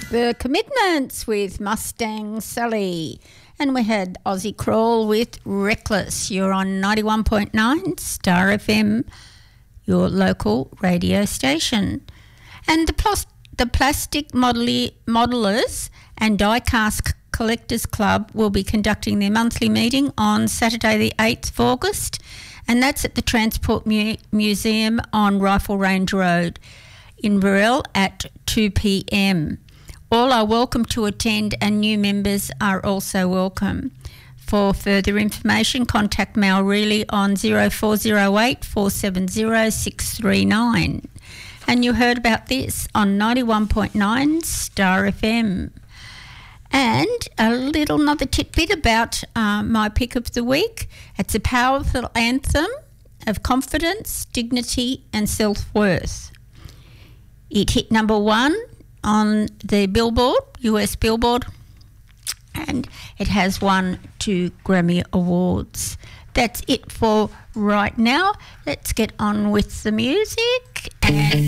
The Commitments with Mustang Sally. And we had Aussie Crawl with Reckless. You're on 91.9 Star FM, your local radio station. And the Plastic Modelers and Die-Cast Collectors Club will be conducting their monthly meeting on Saturday the 8th of August, and that's at the Transport Museum on Rifle Range Road in Burrell at 2 p.m. All are welcome to attend, and new members are also welcome. For further information, contact Mel Reilly on 0408 470 639. And you heard about this on 91.9 Star FM. And another tidbit about my pick of the week. It's a powerful anthem of confidence, dignity and self-worth. It hit number 1 on the Billboard, US Billboard, and it has won 2 Grammy Awards. That's it for right now. Let's get on with the music. And